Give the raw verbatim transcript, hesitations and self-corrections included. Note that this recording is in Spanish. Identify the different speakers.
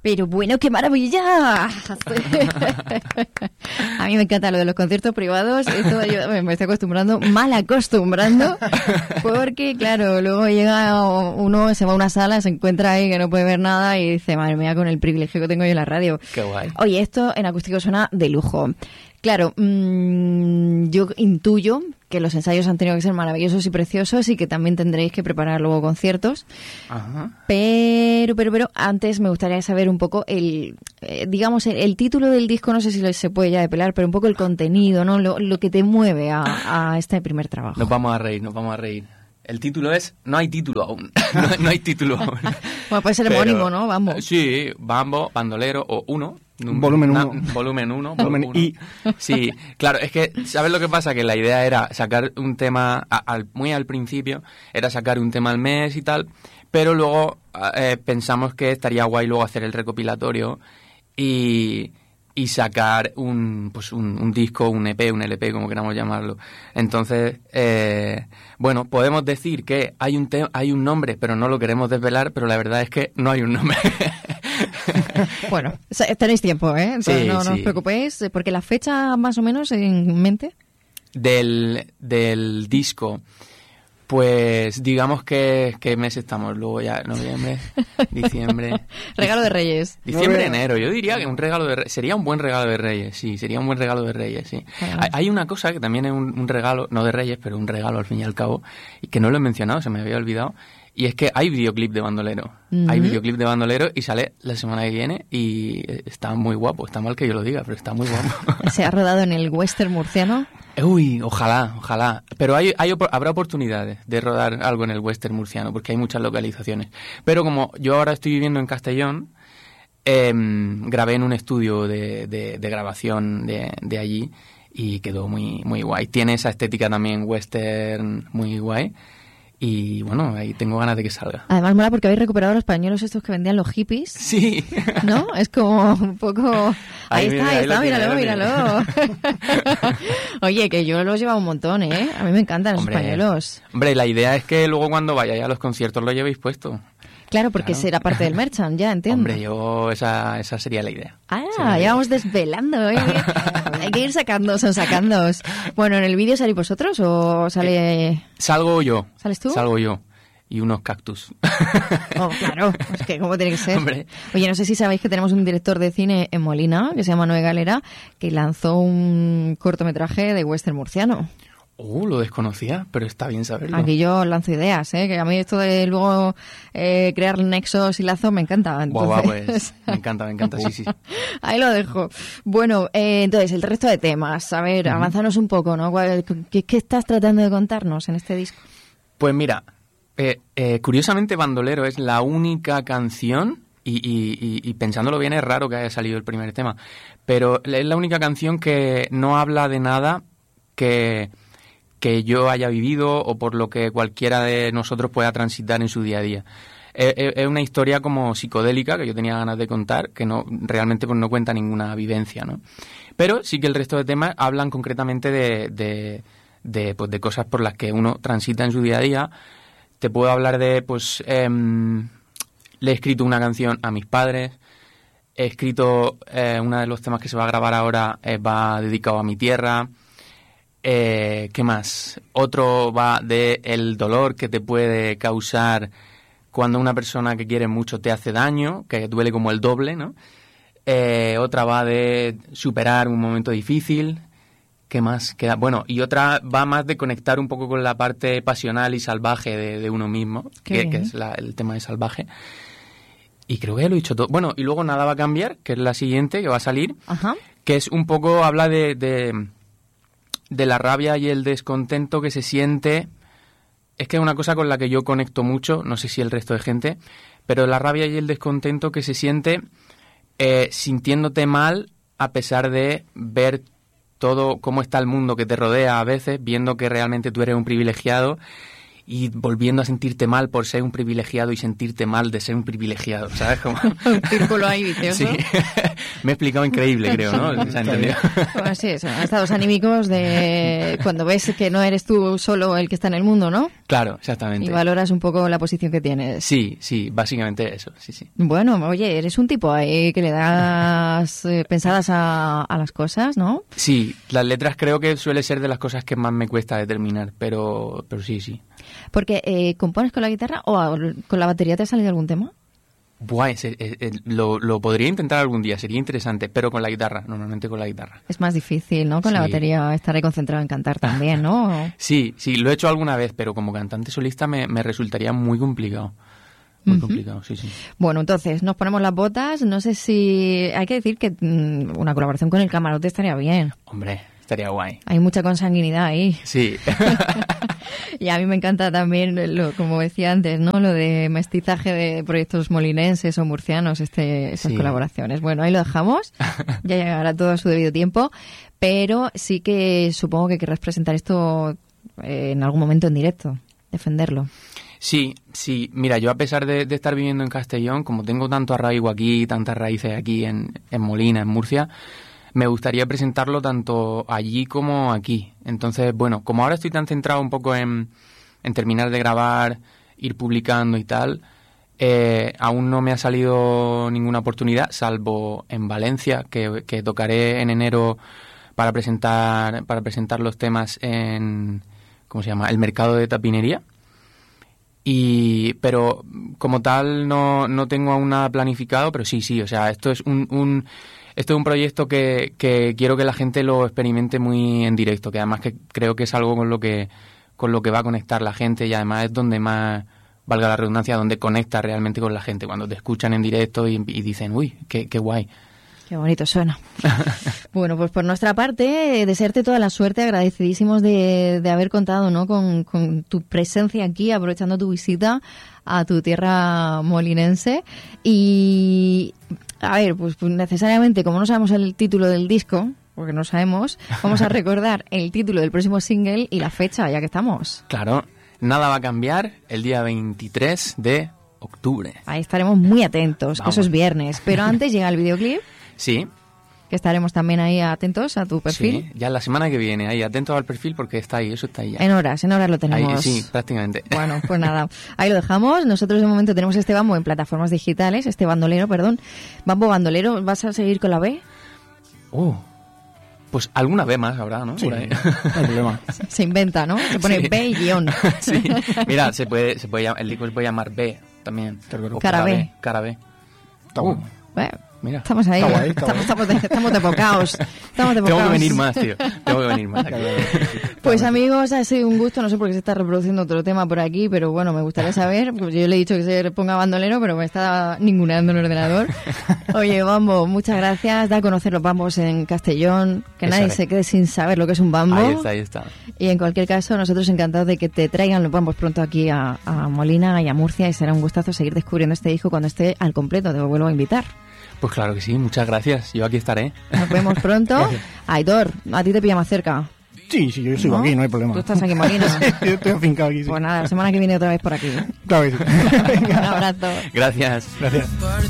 Speaker 1: Pero bueno, ¡qué maravilla! A mí me encanta lo de los conciertos privados. Esto yo me estoy acostumbrando, mal acostumbrando, porque claro, luego llega uno, se va a una sala, se encuentra ahí que no puede ver nada y dice, madre mía, con el privilegio que tengo yo en la radio.
Speaker 2: ¡Qué guay!
Speaker 1: Oye, esto en acústico suena de lujo. Claro, mmm, yo intuyo que los ensayos han tenido que ser maravillosos y preciosos y que también tendréis que preparar luego conciertos.
Speaker 2: Ajá.
Speaker 1: Pero, pero, pero antes me gustaría saber un poco el, eh, digamos, el, el título del disco, no sé si se puede ya depelar, pero un poco el contenido, ¿no? Lo, lo que te mueve a, a este primer trabajo.
Speaker 2: Nos vamos a reír, nos vamos a reír. El título es No hay título aún. no, no hay título aún.
Speaker 1: Bueno, puede ser
Speaker 2: Pero,
Speaker 1: homónimo, ¿no? Bambo.
Speaker 2: Sí, Bambo, Bandolero o Uno.
Speaker 3: Volumen uno.
Speaker 2: Volumen uno.
Speaker 3: Volumen
Speaker 2: uno.
Speaker 3: I.
Speaker 2: Sí, claro, es que, ¿sabes lo que pasa? Que la idea era sacar un tema, a, al, muy al principio, era sacar un tema al mes y tal, pero luego eh, pensamos que estaría guay luego hacer el recopilatorio y, y sacar un, pues un, un disco, un E P, un L P, como queramos llamarlo. Entonces, eh, bueno, podemos decir que hay un, te- hay un nombre, pero no lo queremos desvelar, pero la verdad es que no hay un nombre.
Speaker 1: Bueno, tenéis tiempo, ¿eh? Entonces
Speaker 2: Sí,
Speaker 1: no, no
Speaker 2: sí.
Speaker 1: os preocupéis, porque la fecha más o menos en mente.
Speaker 2: Del, del disco, pues digamos que ¿qué mes estamos? Luego ya noviembre, diciembre...
Speaker 1: Regalo de Reyes.
Speaker 2: Diciembre,
Speaker 3: Novia-
Speaker 2: enero. Yo diría que un regalo de Reyes, sería un buen regalo de Reyes, sí, sería un buen regalo de Reyes, sí.
Speaker 1: Claro.
Speaker 2: Hay, hay una cosa que también es un, un regalo, no de Reyes, pero un regalo al fin y al cabo, y que no lo he mencionado, se me había olvidado, y es que hay videoclip de Bandolero.
Speaker 1: Ujú.
Speaker 2: Hay videoclip de Bandolero y sale la semana que viene y está muy guapo. Está mal que yo lo diga, pero está muy guapo.
Speaker 1: Se ha rodado en el western murciano.
Speaker 2: Uy, ojalá, ojalá. Pero hay, hay opor- habrá oportunidades de rodar algo en el western murciano, porque hay muchas localizaciones. Pero como yo ahora estoy viviendo en Castellón, eh, grabé en un estudio de, de, de grabación de, de allí y quedó muy, muy guay. Tiene esa estética también western muy guay. Y bueno, ahí tengo ganas de que salga.
Speaker 1: Además mola porque habéis recuperado los pañuelos estos que vendían los hippies,
Speaker 2: Sí.
Speaker 1: ¿no? Es como un poco... Ahí,
Speaker 2: Ahí,
Speaker 1: está,
Speaker 2: mira,
Speaker 1: ahí
Speaker 2: ahí lo
Speaker 1: está,
Speaker 2: tiene,
Speaker 1: míralo,
Speaker 2: ahí lo
Speaker 1: míralo. Oye, que yo los llevaba un montón, ¿eh? A mí me encantan
Speaker 2: Hombre,
Speaker 1: esos pañuelos.
Speaker 2: Hombre, la idea es que luego cuando vayáis a los conciertos lo llevéis puesto.
Speaker 1: Claro, porque
Speaker 2: Claro.
Speaker 1: será parte del merchant, ya entiendo.
Speaker 2: Hombre, yo esa, esa sería la idea.
Speaker 1: Ah,
Speaker 2: Sería la
Speaker 1: ya
Speaker 2: idea.
Speaker 1: vamos desvelando, ¿eh? Hay que ir sacando, son sacando. Bueno, ¿en el vídeo salís vosotros o sale...?
Speaker 2: Salgo yo.
Speaker 1: ¿Sales tú?
Speaker 2: Salgo yo. Y unos cactus.
Speaker 1: Oh, claro, es que cómo tiene que ser.
Speaker 2: Hombre.
Speaker 1: Oye, no sé si sabéis que tenemos un director de cine en Molina, que se llama Noé Galera, que lanzó un cortometraje de western murciano.
Speaker 2: Uh, lo desconocía, pero está bien saberlo.
Speaker 1: Aquí yo lanzo ideas, ¿eh? Que a mí esto de luego eh, crear nexos y lazos me encanta.
Speaker 2: Guau, guau,
Speaker 1: Entonces...
Speaker 2: pues me encanta, me encanta, sí, sí.
Speaker 1: Ahí lo dejo. Bueno, eh, entonces, el resto de temas. A ver,
Speaker 2: Ujú.
Speaker 1: avanzanos un poco, ¿no? ¿Cuál- ¿Qué, qué estás tratando de contarnos en este disco?
Speaker 2: Pues mira, eh, eh, curiosamente Bandolero es la única canción, y, y, y, y pensándolo bien es raro que haya salido el primer tema, pero es la única canción que no habla de nada que, que yo haya vivido o por lo que cualquiera de nosotros pueda transitar en su día a día. Es, es- es una historia como psicodélica que yo tenía ganas de contar, que no realmente pues no cuenta ninguna vivencia, ¿no? Pero sí que el resto de temas hablan concretamente de, de, de, pues, de cosas por las que uno transita en su día a día. Te puedo hablar de, pues, em, le he escrito una canción a mis padres, he escrito eh, uno de los temas que se va a grabar ahora, eh, va dedicado a mi tierra. Eh, ¿qué más? Otro va de el dolor que te puede causar cuando una persona que quieres mucho te hace daño, que duele como el doble, ¿no? Eh, otra va de superar un momento difícil. ¿Qué más queda? Bueno, y otra va más de conectar un poco con la parte pasional y salvaje de, de uno mismo,
Speaker 1: Qué
Speaker 2: que,
Speaker 1: bien.
Speaker 2: que es la- el tema de salvaje. Y creo que ya lo he dicho todo. Bueno, y luego Nada va a cambiar, que es la siguiente que va a salir,
Speaker 1: Ajá.
Speaker 2: que es un poco, habla de, de, de la rabia y el descontento que se siente. Es que es una cosa con la que yo conecto mucho, no sé si el resto de gente, pero la rabia y el descontento que se siente eh, sintiéndote mal a pesar de ver todo cómo está el mundo que te rodea a veces, viendo que realmente tú eres un privilegiado y volviendo a sentirte mal por ser un privilegiado y sentirte mal de ser un privilegiado, ¿sabes? Como...
Speaker 1: un círculo ahí vicioso.
Speaker 2: Sí, me he explicado increíble, creo, ¿no? ¿Se ha entendido?
Speaker 1: Bueno, sí, son estados anímicos de cuando ves que no eres tú solo el que está en el mundo, ¿no?
Speaker 2: Claro, exactamente.
Speaker 1: Y valoras un poco la posición que tienes.
Speaker 2: Sí, sí, básicamente eso, sí, sí.
Speaker 1: Bueno, oye, eres un tipo ahí que le das eh, pensadas a, a las cosas, ¿no?
Speaker 2: Sí, las letras creo que suele ser de las cosas que más me cuesta determinar, pero, pero sí, sí.
Speaker 1: Porque, eh, ¿compones con la guitarra o a- con la batería te ha salido algún tema?
Speaker 2: Buah, ese- eh, eh, lo, lo podría intentar algún día, sería interesante, pero con la guitarra, normalmente con la guitarra.
Speaker 1: Es más difícil, ¿no? Con la
Speaker 2: Sí.
Speaker 1: batería estar ahí concentrado en cantar también, ¿no?
Speaker 2: Sí, sí, lo he hecho alguna vez, pero como cantante solista me, me resultaría muy complicado. Muy
Speaker 1: Ujú.
Speaker 2: complicado, sí, sí.
Speaker 1: Bueno, entonces, nos ponemos las botas. No sé si... Hay que decir que mm, una colaboración con el camarote estaría bien.
Speaker 2: Hombre, estaría guay.
Speaker 1: Hay mucha consanguinidad ahí.
Speaker 2: Sí.
Speaker 1: Y a mí me encanta también, lo, como decía antes, ¿no? Lo de mestizaje de proyectos molinenses o murcianos, este, estas
Speaker 2: Sí.
Speaker 1: colaboraciones. Bueno, ahí lo dejamos. Ya llegará todo a su debido tiempo. Pero sí que supongo que querrás presentar esto eh, en algún momento en directo. Defenderlo.
Speaker 2: Sí, sí. Mira, yo a pesar de, de estar viviendo en Castellón, como tengo tanto arraigo aquí, tantas raíces aquí en, en Molina, en Murcia, me gustaría presentarlo tanto allí como aquí. Entonces, bueno, como ahora estoy tan centrado un poco en, en terminar de grabar, ir publicando y tal, eh, aún no me ha salido ninguna oportunidad, salvo en Valencia, que, que tocaré en enero para presentar, para presentar los temas en, ¿cómo se llama?, el mercado de tapinería. Y pero como tal no, no tengo aún nada planificado, pero sí, sí, o sea, esto es un, un esto es un proyecto que, que quiero que la gente lo experimente muy en directo, que además que creo que es algo con lo que con lo que va a conectar la gente y además es donde más, valga la redundancia, donde conecta realmente con la gente, cuando te escuchan en directo y, y dicen, uy, qué, qué guay.
Speaker 1: Qué bonito suena. Bueno, pues por nuestra parte, eh, desearte toda la suerte, agradecidísimos de, de haber contado, ¿no? con, con tu presencia aquí, aprovechando tu visita a tu tierra molinense. Y, a ver, pues, pues necesariamente, como no sabemos el título del disco, porque no sabemos, vamos a recordar el título del próximo single y la fecha, ya que estamos.
Speaker 2: Claro, nada va a cambiar el día veintitrés de octubre.
Speaker 1: Ahí estaremos muy atentos, que
Speaker 2: Vamos.
Speaker 1: eso es viernes. Pero antes llega el videoclip,
Speaker 2: Sí,
Speaker 1: que estaremos también ahí atentos a tu perfil.
Speaker 2: sí, ya la semana que viene, ahí atentos al perfil porque está ahí, eso está ahí ya.
Speaker 1: En horas, en horas lo
Speaker 2: Ahí,
Speaker 1: tenemos.
Speaker 2: sí, prácticamente.
Speaker 1: Bueno, pues nada, ahí lo dejamos. Nosotros de momento tenemos este Bambo en plataformas digitales, este bandolero, perdón. Bambo bandolero, ¿vas a seguir con la B?
Speaker 2: Uh, pues alguna vez más habrá, ¿no?
Speaker 3: Sí,
Speaker 2: Por ahí.
Speaker 3: no hay problema.
Speaker 1: Se inventa, ¿no? Se pone
Speaker 2: Sí.
Speaker 1: B y guión.
Speaker 2: Sí. Mira, se puede, se puede llamar, el disco se puede llamar B también.
Speaker 3: Claro.
Speaker 2: O
Speaker 1: Cara B.
Speaker 2: Cara B.
Speaker 3: Está
Speaker 2: Uh,
Speaker 3: bueno.
Speaker 1: Bueno,
Speaker 2: mira.
Speaker 1: estamos ahí,
Speaker 3: Está guay, está
Speaker 1: estamos,
Speaker 3: guay.
Speaker 1: estamos, de, estamos de pocaos. Estamos de
Speaker 2: Tengo que
Speaker 1: pocaos.
Speaker 2: venir más, tío. Tengo que venir más. aquí.
Speaker 1: Pues amigos, ha sido un gusto, no sé por qué se está reproduciendo otro tema por aquí, pero bueno, me gustaría saber, pues yo le he dicho que se ponga bandolero, pero me está ninguneando el ordenador. Oye, Bambo, muchas gracias, da a conocer los bambos en Castellón, que
Speaker 2: Eso
Speaker 1: nadie
Speaker 2: haré.
Speaker 1: se quede sin saber lo que es un bambo.
Speaker 2: Ahí está, ahí está.
Speaker 1: Y en cualquier caso, nosotros encantados de que te traigan los bambos pronto aquí a, a Molina y a Murcia, y será un gustazo seguir descubriendo este disco cuando esté al completo, te lo vuelvo a invitar.
Speaker 2: Pues claro que sí, muchas gracias. Yo aquí estaré.
Speaker 1: Nos vemos pronto. Aitor, a ti te pilla más cerca.
Speaker 3: Sí, sí, yo sigo
Speaker 1: ¿No?
Speaker 3: aquí, no hay problema.
Speaker 1: Tú estás aquí en Molina.
Speaker 3: Yo estoy afincado aquí, sí.
Speaker 1: Pues nada, la semana que viene otra vez por aquí.
Speaker 3: Claro que sí.
Speaker 1: Un abrazo.
Speaker 2: Gracias.
Speaker 3: Gracias.